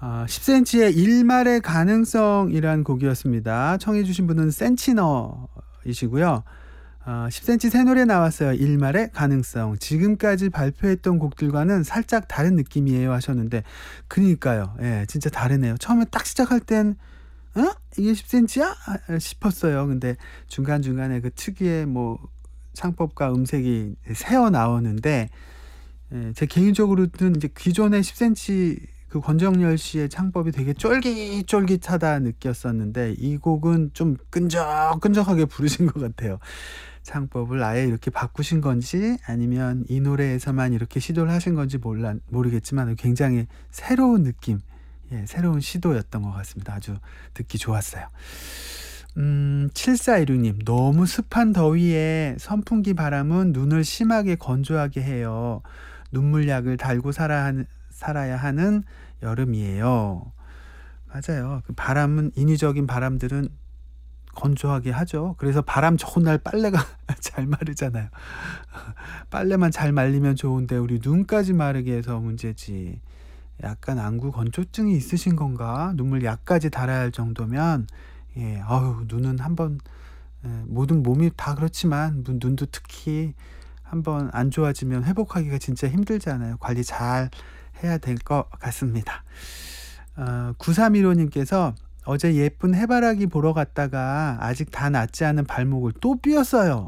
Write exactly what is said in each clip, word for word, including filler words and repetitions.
아 십 센치의 일말의 가능성이란 곡이었습니다. 청해 주신 분은 센치너이시고요. 어 십 센치 새 노래 나왔어요. 일말의 가능성. 지금까지 발표했던 곡들과는 살짝 다른 느낌이에요 하셨는데 그니까요. 예 진짜 다르네요. 처음에 딱 시작할 땐 '어? 이게 십 센치야?' 아 싶었어요. 근데 중간중간에 그 특유의 뭐 창법과 음색이 새어 나오는데 예 제 개인적으로는 이제 기존의 십 센치 그 권정열 씨의 창법이 되게 쫄깃쫄깃하다 느꼈었는데 이 곡은 좀 끈적끈적하게 부르신 것 같아요. 창법을 아예 이렇게 바꾸신 건지 아니면 이 노래에서만 이렇게 시도를 하신 건지 몰라 모르겠지만 굉장히 새로운 느낌, 예 새로운 시도였던 것 같습니다. 아주 듣기 좋았어요. 음 칠사일육 님 "너무 습한 더위에 선풍기 바람은 눈을 심하게 건조하게 해요. 눈물약을 달고 살아 하는 살아야 하는 여름이에요." 맞아요. 그 바람은 인위적인 바람들은 건조하게 하죠. 그래서 바람 좋은 날 빨래가 잘 마르잖아요. 빨래만 잘 말리면 좋은데 우리 눈까지 마르게 해서 문제지. 약간 안구 건조증이 있으신 건가? 눈물약까지 달아야 할 정도면 예 어우 눈은 한번 예 모든 몸이 다 그렇지만 눈 눈도 특히 한번 안 좋아지면 회복하기가 진짜 힘들잖아요. 관리 잘 해야 될 것 같습니다. 어 구삼일오 님께서 "어제 예쁜 해바라기 보러 갔다가 아직 다 낫지 않은 발목을 또 삐었어요."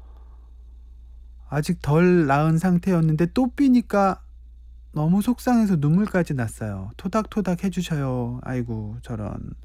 아직 덜 나은 상태였는데 또 삐니까 너무 속상해서 눈물까지 났어요. 토닥토닥 해 주셔요. 아이고 저런.